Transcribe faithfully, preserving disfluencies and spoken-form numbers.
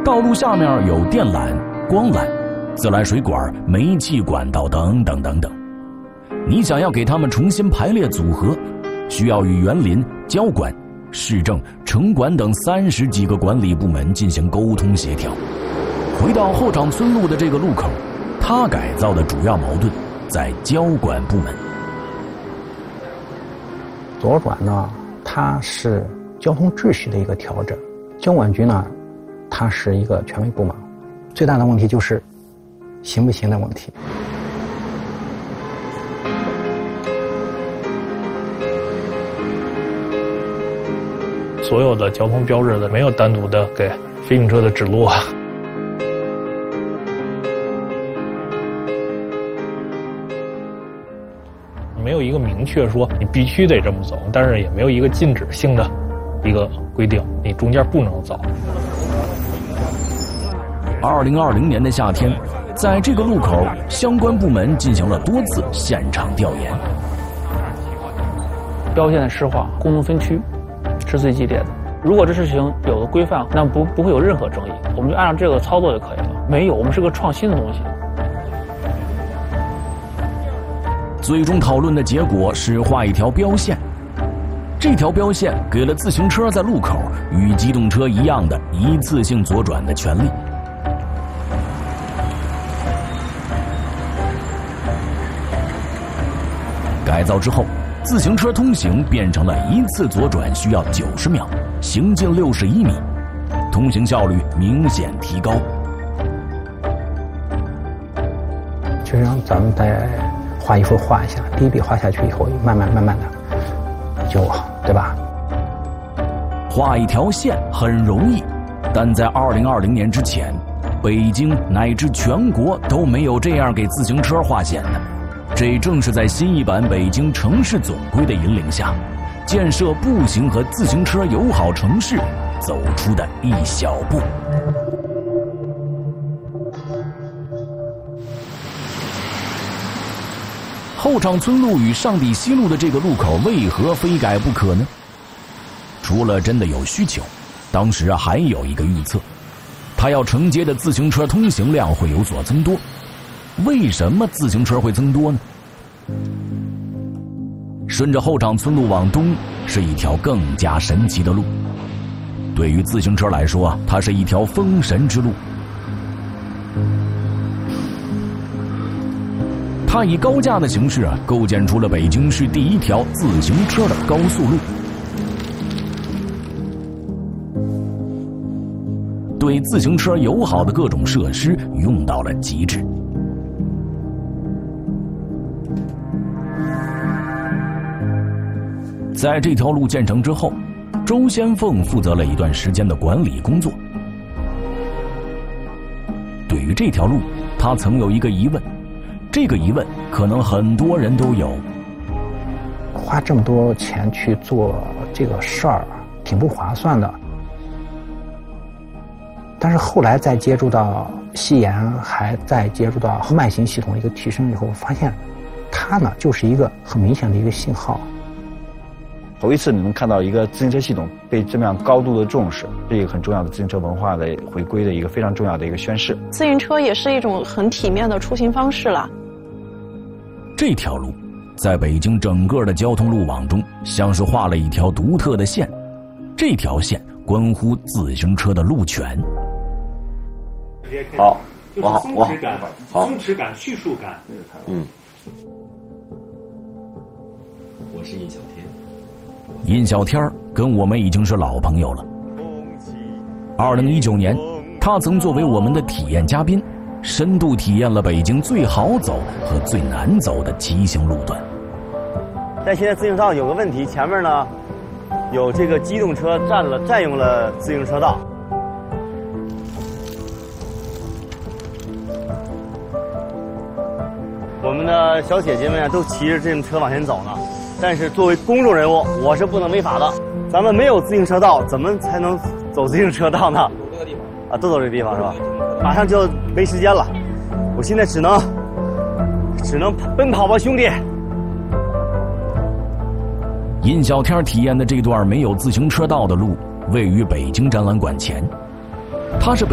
道路下面有电缆、光缆、自来水管、煤气管道等等等等。你想要给它们重新排列组合，需要与园林、交管、市政、城管等三十几个管理部门进行沟通协调。回到后场村路的这个路口，它改造的主要矛盾在交管部门。 左转呢，它是交通秩序的一个调整；交管局呢，它是一个权威部门。最大的问题就是行不行的问题。 所有的交通标志的没有单独的给飞行车的指路啊。没有一个明确说你必须得这么走，但是也没有一个禁止性的一个规定，你中间不能走。 二零二零年的夏天，在这个路口，相关部门进行了多次现场调研。 标线的施画、功能分区是最激烈的。如果这事情有了规范，那不不会有任何争议，我们就按照这个操作就可以了。没有，我们是个创新的东西。 最终讨论的结果是画一条标线，这条标线给了自行车在路口与机动车一样的一次性左转的权利。改造之后，自行车通行变成了一次左转需要九十秒，行进六十一米，通行效率明显提高。 就像咱们在画一幅画一下，第一笔画下去以后，慢慢慢慢的，就对吧？ 画一条线很容易，但在二零二零年之前，北京乃至全国都没有这样给自行车画线的。这正是在新一版北京城市总规的引领下，建设步行和自行车友好城市走出的一小步。后场村路与上底西路的这个路口为何非改不可呢？除了真的有需求，当时啊还有一个预测，它要承接的自行车通行量会有所增多。为什么自行车会增多呢？顺着后场村路往东是一条更加神奇的路，对于自行车来说啊，它是一条封神之路。它以高架的形式啊，构建出了北京市第一条自行车的高速路，对自行车友好的各种设施用到了极致。在这条路建成之后，周先凤负责了一段时间的管理工作。对于这条路，他曾有一个疑问，这个疑问可能很多人都有。 花这么多钱去做这个事儿，挺不划算的。但是后来再接触到西延，还再接触到慢行系统的一个提升以后，发现它呢就是一个很明显的一个信号。 头一次你能看到一个自行车系统被这么样高度的重视，是一个很重要的自行车文化的回归的一个非常重要的一个宣示。 自行车也是一种很体面的出行方式了。 这条路在北京整个的交通路网中像是画了一条独特的线，这条线关乎自行车的路权。 好，我好，我好， 松弛感、叙述感。 嗯， 我是印小天。 印小天跟我们已经是老朋友了。二零一九年，他曾作为我们的体验嘉宾，深度体验了北京最好走和最难走的骑行路段。 但现在自行车道有个问题，前面呢有这个机动车占了占用了自行车道。我们的小姐姐们都骑着自行车往前走呢，但是作为公众人物，我是不能违法的。咱们没有自行车道，怎么才能走自行车道呢？走这个地方啊，都走这个地方是吧？马上就没时间了，我现在只能只能奔跑吧，兄弟！ 印小天体验的这段没有自行车道的路，位于北京展览馆前，它是北